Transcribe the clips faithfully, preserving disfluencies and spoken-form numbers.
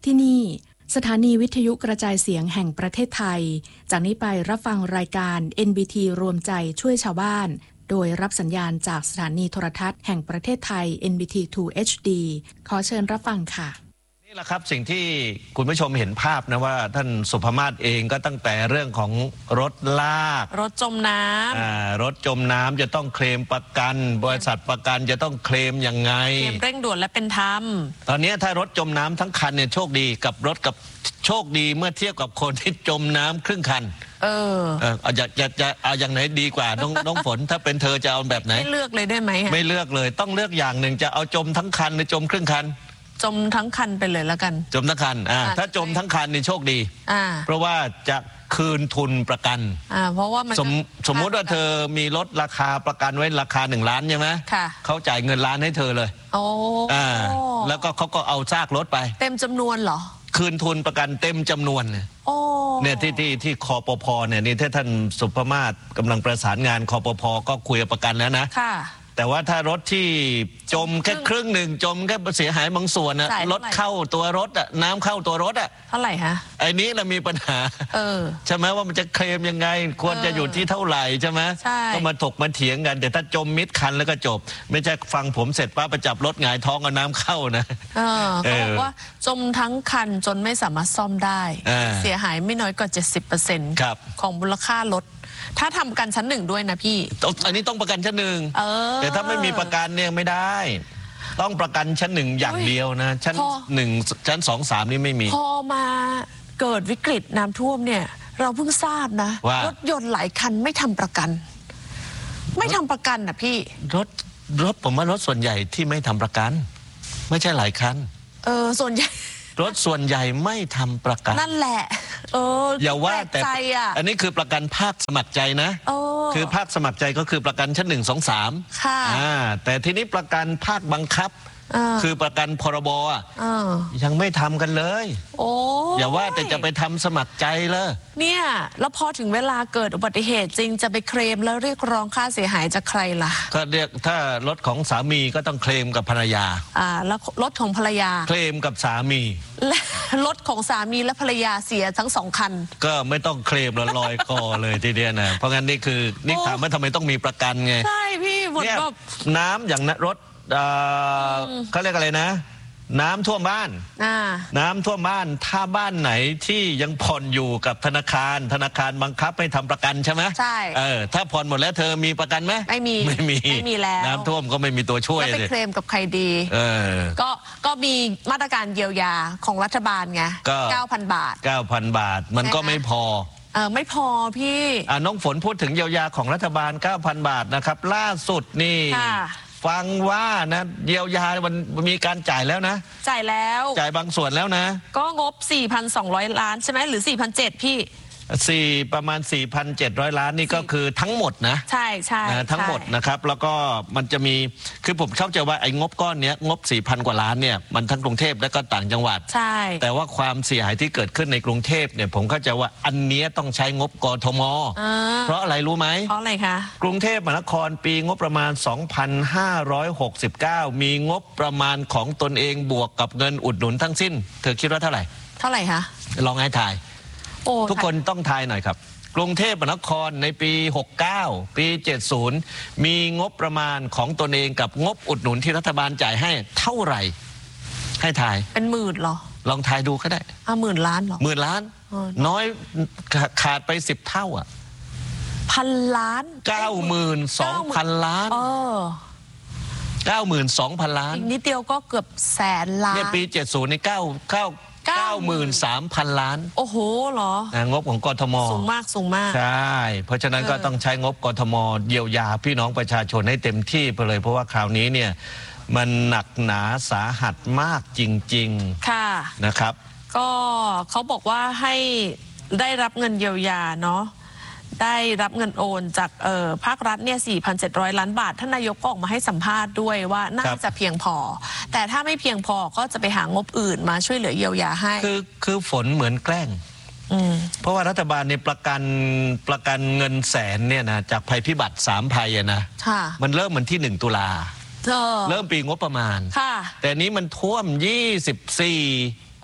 ที่นี่สถานีวิทยุกระจายเสียงแห่งประเทศไทยจากนี้ไปรับฟังรายการ เอ็น บี ที รวมใจช่วยชาวบ้านโดยรับสัญญาณจากสถานีโทรทัศน์แห่งประเทศไทย เอ็น บี ที ทู เอช ดี ขอเชิญรับฟังค่ะนี่แหละครับสิ่งที่คุณผู้ชมเห็นภาพนะว่าท่านสุภมาศเองก็ตั้งแต่เรื่องของรถลากรถจมน้ำรถจมน้ำจะต้องเคลมประกันบริษัทประกันจะต้องเคลมยังไงเคลมเร่งด่วนและเป็นธรรมตอนนี้ถ้ารถจมน้ำทั้งคันเนี่ยโชคดีกับรถกับโชคดีเมื่อเทียบกับคนที่จมน้ำครึ่งคันเออเออเอาจะจะจะเอาอย่างไหนดีกว่าน้องน้องฝนถ้าเป็นเธอจะเอาแบบไหนไม่เลือกเลยได้ไหมไม่เลือกเลยต้องเลือกอย่างหนึ่งจะเอาจมทั้งคันหรือจมครึ่งคันจมทั้งคันไปเลยแล้วกันจมทั้งคันอ่าถ้าจมทั้งคันนี่โชคดีอ่าเพราะว่าจะคืนทุนประกันอ่าเพราะว่ามันสมสมมติว่าเธอมีรถราคาประกันไว้ราคาหนึ่งล้านใช่ไหมค่ะเขาจ่ายเงินล้านให้เธอเลยโอ้อ่าแล้วก็เขาก็เอาซากรถไปเต็มจำนวนเหรอคืนทุนประกันเต็มจำนวนเนี่ยโอ้เนี่ยที่ที่ที่คปภเนี่ยนี่ถ้าท่านสุภมาศกำลังประสานงานคปภก็คุยกับประกันแล้วนะค่ะแต่ว่าถ้ารถที่จมแค่ครึ่งหนึ่งจมแค่เสียหายบางส่วนนะรถเข้าตัวรถอะน้ำเข้าตัวรถอะเท่าไหร่ฮะไอ้นี้เรามีปัญหาเออใช่ไหมว่ามันจะเคลมยังไงควรจะอยู่ที่เท่าไหร่ใช่ไหมก็มาถกมาเถียงกันแต่ถ้าจมมิดคันแล้วก็จบไม่ใช่ฟังผมเสร็จป้าประจับรถหงายท้องเอาน้ำเข้านะเขาบอกว่าจมทั้งคันจนไม่สามารถซ่อมได้เสียหายไม่น้อยกว่า เจ็ดสิบเปอร์เซ็นต์ ของมูลค่ารถถ้าทำประกันชั้นหนึ่งด้วยนะพี่อันนี้ต้องประกันชั้นหนึ่งแต่ถ้าไม่มีประกันเนี่ยไม่ได้ต้องประกันชั้นหนึ่งอย่างเดียวนะชั้นหนึ่งชั้นสองสามนี่ไม่มีพอมาเกิดวิกฤตน้ำท่วมเนี่ยเราเพิ่งทราบนะรถยนต์หลายคันไม่ทำประกันไม่ทำประกันนะพี่รถรถผมว่ารถส่วนใหญ่ที่ไม่ทำประกันไม่ใช่หลายคันเออส่วนใหญ่รถส่วนใหญ่ไม่ทำประกันนั่นแหละเอออย่าว่าแต่อันนี้คือประกันภาคสมัครใจนะคือภาคสมัครใจก็คือประกันชั้นหนึ่งสองสามค่ะแต่ทีนี้ประกันภาคบังคับคือประกันพรบอ่ะยังไม่ทำกันเลยโอ้อย่าว่าแต่จะไปทำสมัครใจเลยเนี่ยแล้วพอถึงเวลาเกิดอุบัติเหตุจริงจะไปเคลมแล้วเรียกร้องค่าเสียหายจากใครล่ะก็เรียกถ้ารถของสามีก็ต้องเคลมกับภรรยาอ่าแล้วรถของภรรยาเคลมกับสามีและรถของสามีและภรรยาเสียทั้งสองคันก็ไม่ต้องเคลมแล้วลอยคอเลยทีเดียวนะเพราะงั้นนี่คือนี่ถามว่าทำไมต้องมีประกันไงใช่พี่หมดก็น้ำอย่างรถเขาเรียกอะไรนะน้ำท่วมบ้านน้ำท่วมบ้านถ้าบ้านไหนที่ยังผ่อนอยู่กับธนาคารธนาคารบังคับให้ทำประกันใช่ไหมใช่เออถ้าผ่อนหมดแล้วเธอมีประกันไหมไม่มีไม่มีไม่มีแล้วน้ำท่วมก็ไม่มีตัวช่วยเลยไปเคลมกับใครดีเออก็ก็มีมาตรการเยียวยาของรัฐบาลไงเก้าพันบาทเก้าพันบาทมันก็ไม่พอเออไม่พอพี่อ่าน้องฝนพูดถึงเยียวยาของรัฐบาล เก้าพัน บาทนะครับล่าสุดนี่ฟังว่านะเยียวยามันมีการจ่ายแล้วนะจ่ายแล้วจ่ายบางส่วนแล้วนะก็งบ สี่พันสองร้อย ล้านใช่ไหมหรือ สี่พันเจ็ดร้อย พี่สี่ประมาณ สี่พันเจ็ดร้อย ล้านนี่ก็คือทั้งหมดนะใช่ใช่ทั้งหมดนะครับแล้วก็มันจะมีคือผมเข้าใจว่าไอ้งบก้อนนี้งบ สี่พัน กว่าล้านเนี่ยมันทั้งกรุงเทพและก็ต่างจังหวัดใช่แต่ว่าความเสียหายที่เกิดขึ้นในกรุงเทพเนี่ยผมเข้าใจว่าอันนี้ต้องใช้งบกทมเพราะอะไรรู้ไหมเพราะอะไรคะกรุงเทพมหานครปีงบประมาณ สองพันห้าร้อยหกสิบเก้า มีงบประมาณของตนเองบวกกับเงินอุดหนุนทั้งสิ้นเธอคิดว่าเท่าไหร่เท่าไหร่คะลองให้ทายทุกคนต้องทายหน่อยครับกรุงเทพมหานครในปีหกสิบเก้าปีเจ็ดสิบมีงบประมาณของตนเองกับงบอุดหนุนที่รัฐบาลจ่ายให้เท่าไหร่ให้ทายเป็นหมื่นเหรอลองทายดูก็ได้อ่ะหมื่นล้านเหรอหมื่นล้านน้อยขาดไปสิบเท่าอ่ะพันล้านเก้าหมื่นสองพันล้านเออเก้าหมื่นสองพันล้านอีกนิดเดียวก็เกือบแสนล้านเนี่ยปีเจ็ดสิบในเก้าเก้าเก้าหมื่นสามพันล้านโอ้โหเหรองบของกทมสูงมากสูงมากใช่เพราะฉะนั้นก็ต้องใช้งบกทมเยียวยาพี่น้องประชาชนให้เต็มที่ไปเลยเพราะว่าคราวนี้เนี่ยมันหนักหนาสาหัสมากจริงๆค่ะนะครับก็เขาบอกว่าให้ได้รับเงินเยียวยาเนาะได้รับเงินโอนจากเอ่อภาครัฐเนี่ย สี่พันเจ็ดร้อย ล้านบาทท่านนายกก็ออกมาให้สัมภาษณ์ด้วยว่าน่าจะเพียงพอแต่ถ้าไม่เพียงพอก็จะไปหางบอื่นมาช่วยเหลือเยียวยาให้คือคือฝนเหมือนแกล้งเพราะว่ารัฐบาลในประกันประกันเงินแสนเนี่ยนะจากภัยพิบัติสามภัยนะมันเริ่มเหมือนที่หนึ่งตุลาเริ่มปีงบประมาณแต่นี้มันท่วมยี่สิบสี่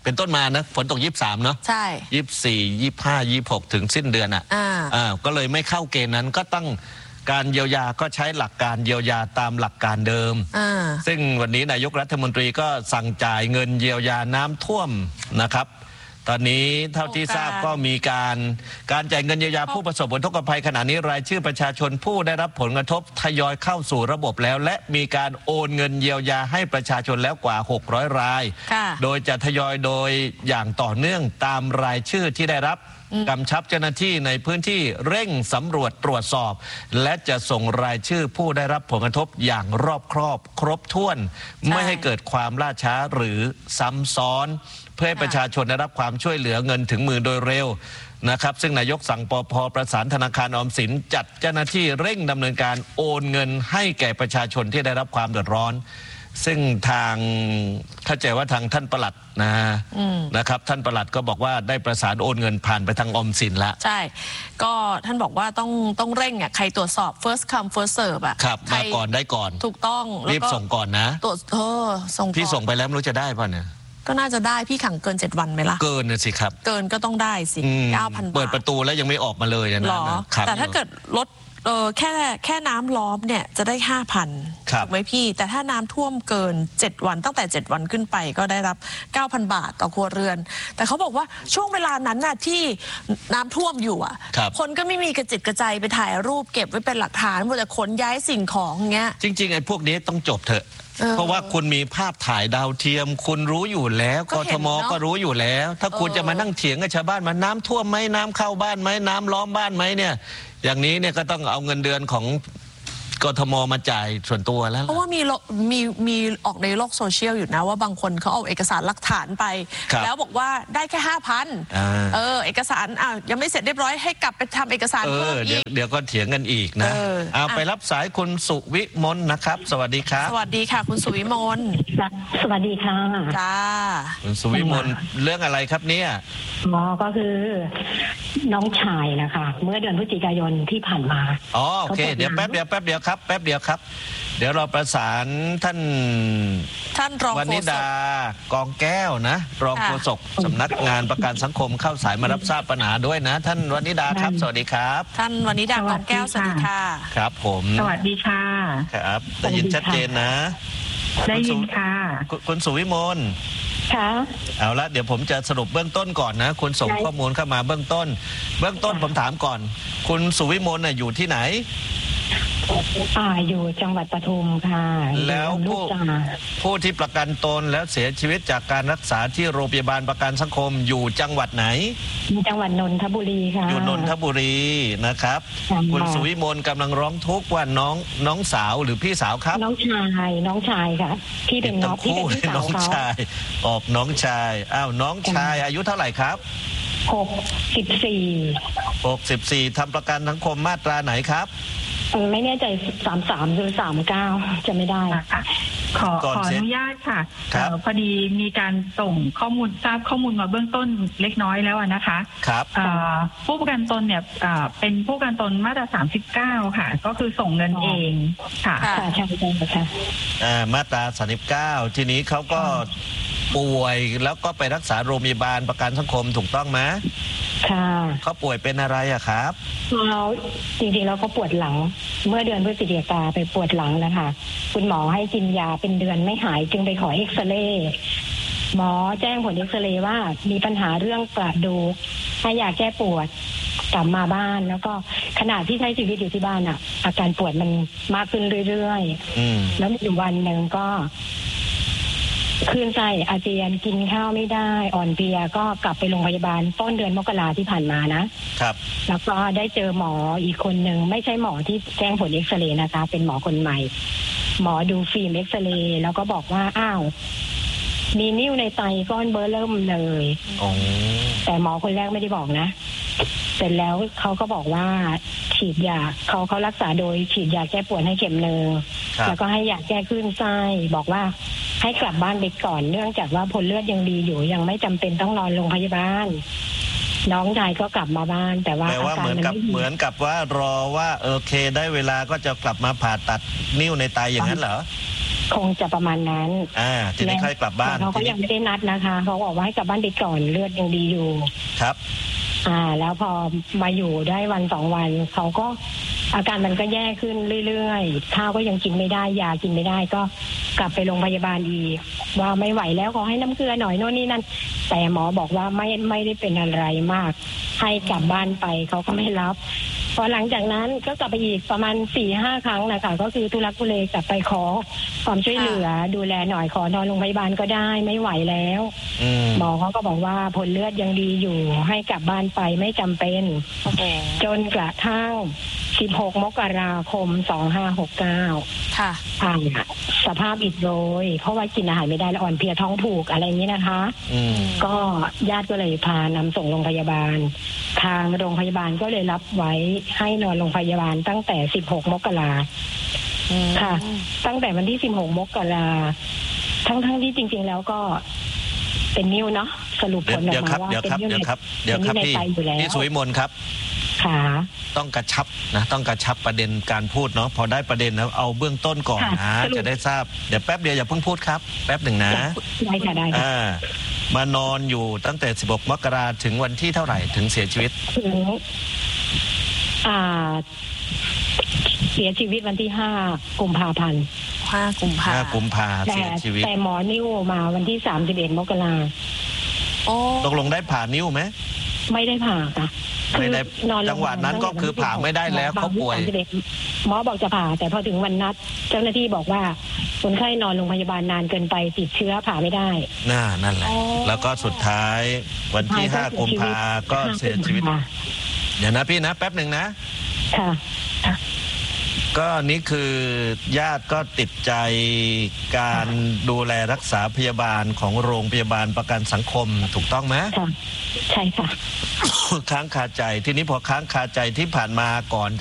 เป็นต้นมานะฝนตกยี่สิบสามเนาะใช่ยี่สิบสี่ยี่สิบห้ายี่สิบหกถึงสิ้นเดือนอ่ะอ่าก็เลยไม่เข้าเกณฑ์นั้นก็ต้องการเยียวยาก็ใช้หลักการเยียวยาตามหลักการเดิมซึ่งวันนี้นายกรัฐมนตรีก็สั่งจ่ายเงินเยียวยาน้ำท่วมนะครับตอนนี้เท่าที่ทราบก็มีการการจ่ายเงินเยียวยาผู้ประสบอุทกภัยขณะนี้รายชื่อประชาชนผู้ได้รับผลกระทบทยอยเข้าสู่ระบบแล้วและมีการโอนเงินเยียวยาให้ประชาชนแล้วกว่าหกร้อยรายโดยจะทยอยโดยอย่างต่อเนื่องตามรายชื่อที่ได้รับกำชับเจ้าหน้าที่ในพื้นที่เร่งสำรวจตรวจสอบและจะส่งรายชื่อผู้ได้รับผลกระทบอย่างรอบครอบครบถ้วนไม่ให้เกิดความล่าช้าหรือซ้ำซ้อนเพื่อให้ประชาชนได้รับความช่วยเหลือเงินถึงมือโดยเร็วนะครับซึ่งนายกสั่งปภ.ประสานธนาคารออมสินจัดเจ้าหน้าที่เร่งดำเนินการโอนเงินให้แก่ประชาชนที่ได้รับความเดือดร้อนซึ่งทางเข้าใจว่าทางท่านปลัดนะนะครับท่านปลัดก็บอกว่าได้ประสานโอนเงินผ่านไปทางออมสินละใช่ก็ท่านบอกว่าต้องต้องเร่งอ่ะใครตรวจสอบ first come first serve อ่ะครับมาก่อนได้ก่อนถูกต้องรีบส่งก่อนนะตรวจเออส่งพี่ส่งไปแล้วไม่รู้จะได้ป่ะเนี่ยก็น่าจะได้พี่ขังเกินเจ็ดวันไหมล่ะเกินนะสิครับเกินก็ต้องได้สิ เก้าพัน บาทเปิดประตูแล้วยังไม่ออกมาเลยนะแต่ถ้าเกิดลดเออแค่แค่น้ำล้อมเนี่ยจะได้ห้าพันถูกไหมพี่แต่ถ้าน้ำท่วมเกินเจ็ดวันตั้งแต่เจ็ดวันขึ้นไปก็ได้รับ เก้าพัน บาทต่อครัวเรือนแต่เขาบอกว่าช่วงเวลานั้นน่ะที่น้ำท่วมอยู่อ่ะคนก็ไม่มีกระจิตกระใจไปถ่ายรูปเก็บไว้เป็นหลักฐานว่าจะขนย้ายสิ่งของเงี้ยจริงๆไอ้พวกนี้ต้องจบเถอะเพราะว่าคุณมีภาพถ่ายดาวเทียมคุณรู้อยู่แล้วกทมก็รู้อยู่แล้วถ้าคุณจะมานั่งเถียงกับชาวบ้านมาน้ำท่วมไหมน้ำเข้าบ้านไหมน้ำล้อมบ้านไหมเนี่ยอย่างนี้เนี่ยก็ต้องเอาเงินเดือนของกทมมาจ่ายส่วนตัวแล้วเพราะว่ามีมีมีออกในโลกโซเชียลอยู่นะว่าบางคนเขาเอาเอกสารหลักฐานไปแล้วบอกว่าได้แค่ห้าพันเออเอกสารอ่ะยังไม่เสร็จเรียบร้อยให้กลับไปทำเอกสารเพิ่มอีกเดี๋ยวก็เถียงกันอีกนะเอาไปรับสายคุณสุวิมลนะครับสวัสดีครับสวัสดีค่ะคุณสุวิมลสวัสดีค่ะจ้าคุณสุวิมลเรื่องอะไรครับเนี่ยอ๋อก็คือน้องชายนะคะเมื่อเดือนพฤศจิกายนที่ผ่านมาอ๋อโอเคเดี๋ยวแป๊บเดียวแป๊บเดียวครับแป๊บเดียวครับเดี๋ยวเราประสานท่านท่านรองวณิดากองแก้วนะรองโฆษกสำนักงานประกันสังคมเข้าสายมารับทราบปัญหาด้วยนะท่านวณิดาครับสวัสดีครับท่านวณิดากองแก้วสวัสดีค่ะครับผมสวัสดีค่ะครับได้ยินชัดเจนนะได้ยินค่ะคุณสุวิมลค่ะเอาละเดี๋ยวผมจะสรุปเบื้องต้นก่อนนะคุณส่งข้อมูลเข้ามาเบื้องต้นเบื้องต้นผมถามก่อนคุณสุวิมลน่ะอยู่ที่ไหนอ่าอยู่จังหวัดปทุมค่ะแล้วผู้ผู้ที่ประกันตนแล้วเสียชีวิตจากการรักษาที่โรงพยาบาลประกันสังคมอยู่จังหวัดไหนจังหวัดนนทบุรีค่ะอยู่นนทบุรีนะครับคุณสุวิมลกำลังร้องทุกข์ว่าน้องน้องสาวหรือพี่สาวครับน้องชายน้องชายค่ะที่เป็นน้องที่เป็นพี่สาวเขาน้องชายออกน้องชายอ้าวน้องชายอายุเท่าไหร่ครับหกสิบสี่หกสิบสี่ทำประกันสังคมมาตราไหนครับไม่แน่ใจสามสามหรือสามเก้าจะไม่ได้ค่ะขอขออนุญาตค่ะพอดีมีการส่งข้อมูลทราบข้อมูลมาเบื้องต้นเล็กน้อยแล้วนะคะครับผู้ประกันตนเนี่ยเป็นผู้ประกันตนมาตราสามสิบเก้าค่ะก็คือส่งเงินเองค่ะใช่ใช่ค่ะมาตราสามสิบเก้าทีนี้เขาก็ป่วยแล้วก็ไปรักษาโรงพยาบาลประกันสังคมถูกต้องไหมค่ะเขาป่วยเป็นอะไรอะครับเราจริงๆแล้วเขาปวดหลังเมื่อเดือนพฤศจิกาไปปวดหลังแล้วค่ะคุณหมอให้กินยาเป็นเดือนไม่หายจึงไปขอเอ็กซเรย์หมอแจ้งผลเอ็กซเรย์ว่ามีปัญหาเรื่องกระดูกให้ยาแก้ปวดกลับมาบ้านแล้วก็ขณะที่ใช้ชีวิตอยู่ที่บ้านอะอาการปวดมันมากขึ้นเรื่อยๆแล้วมีวันหนึ่งก็คลื่นไส้อาเจียนกินข้าวไม่ได้อ่อนเพลียก็กลับไปโรงพยาบาลต้นเดือนมกราที่ผ่านมานะครับแล้วก็ได้เจอหมออีกคนหนึ่งไม่ใช่หมอที่แจ้งผลเอ็กซเรย์นะคะเป็นหมอคนใหม่หมอดูฟิล์มเอ็กซเรย์แล้วก็บอกว่าอ้าวมีนิ่วในไตก้อนเบอร์เริ่มเลยแต่หมอคนแรกไม่ได้บอกนะเสร็จแล้วเขาก็บอกว่าฉีดยาเขาเขารักษาโดยฉีดยาแก้ปวดให้เข็มหนึ่งแล้วก็ให้ยาแก้คลื่นไส้บอกว่าให้กลับบ้านไปก่อนเนื่องจากว่าผลเลือดยังดีอยู่ยังไม่จำเป็นต้องนอนโรงพยาบาลน้องชายก็กลับมาบ้านแต่ว่าอาการมันไม่ดีเหมือนกับว่ารอว่าโอเคได้เวลาก็จะกลับมาผ่าตัดนิ่วในไตอย่างนั้นเหรอคงจะประมาณนั้นอ่าทีนี้ค่อยกลับบ้านเขาก็ยังไม่ได้นัดนะคะเขาบอกว่าให้กลับบ้านไปก่อนเลือดยังดีอยู่ครับอ่าแล้วพอมาอยู่ได้วันสองวันเขาก็อาการมันก็แย่ขึ้นเรื่อยๆข้าวก็ยังกินไม่ได้ยากินไม่ได้ก็กลับไปโรงพยาบาลอีกว่าไม่ไหวแล้วขอให้น้ำเกลือหน่อยโน่นนี่นั่นแต่หมอบอกว่าไม่ไม่ได้เป็นอะไรมากให้กลับบ้านไปเขาก็ไม่รับพอหลังจากนั้นก็กลับไปอีกประมาณสี่ห้าครั้งนะคะก็คือทุลักทุเลกลับไปขอความช่วยเหลือดูแลหน่อยขอนอนโรงพยาบาลก็ได้ไม่ไหวแล้วหมอเขาก็บอกว่าผลเลือดยังดีอยู่ให้กลับบ้านไปไม่จำเป็นจนกระทั่งสิบหกมกราคมสองห้าหกเก้าค่ะผ่านสภาพอิดโรยเพราะว่ากินอาหารไม่ได้แล้วอ่อนเพลียท้องผูกอะไรอย่างนี้นะคะก็ญาติก็เลยพานำส่งโรงพยาบาลทางโรงพยาบาลก็เลยรับไว้ให้นอนโรงพยาบาลตั้งแต่สิบหกมกราค่ะ ตั้งแต่วันที่สิบหกมกราทั้งทั้งที่จริงๆแล้วก็เป็นนิ้วเนาะสรุปผลออกมาว่าเป็นนิ้วในเดี๋ยวครับพี่พี่สุวิมลครับค่ะต้องกระชับนะต้องกระชับประเด็นการพูดเนาะพอได้ประเด็นแล้วเอาเบื้องต้นก่อนนะจะได้ทราบเดี๋ยวแป๊บเดียวอย่าเพิ่งพูดครับแป๊บหนึ่งนะได้ค่ะได้อ่ามานอนอยู่ตั้งแต่สิบหกมกราถึงวันที่เท่าไหร่ถึงเสียชีวิตถึงอ่าเสียชีวิตวันที่ห้ากุมภาพันธ์ห้ากุมภาห้ากุมภาเสียชีวิตแต่หมอนิ้วมาวันที่สามสิบเอ็ดมกราตกลงได้ผ่านิ้วไหมไม่ได้ผ่าค่ะไม่ได้จังหวะนั้นก็คือผ่าไม่ได้แล้วเขาป่วยหมอบอกจะผ่าแต่พอถึงวันนัดเจ้าหน้าที่บอกว่าคนไข้นอนโรงพยาบาลนานเกินไปติดเชื้อผ่าไม่ได้น่านั่นแหละแล้วก็สุดท้ายวันที่ห้ากุมภาก็เสียชีวิตเดี๋ยวนะพี่นะแป๊บหนึ่งนะค่ะก็นี่คือญาติก็ติดใจการดูแลรักษาพยาบาลของโรงพยาบาลประกันสังคมถูกต้องไหมใช่ค่ะค้างคาใจทีนี้พอค้างคาใจที่ผ่านมาก่อน